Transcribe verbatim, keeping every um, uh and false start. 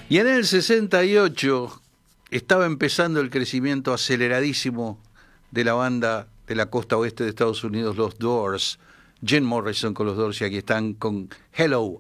Y en el sesenta y ocho estaba empezando el crecimiento aceleradísimo de la banda de la costa oeste de Estados Unidos, los Doors. Jim Morrison con los Doors, y aquí están con Hello,